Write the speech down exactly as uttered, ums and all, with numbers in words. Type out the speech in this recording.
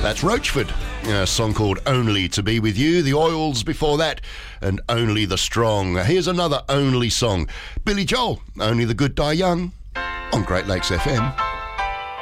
That's Roachford, a song called Only to Be With You. The Oils before that, and Only the Strong. Here's another Only song. Billy Joel, Only the Good Die Young, on Great Lakes F M.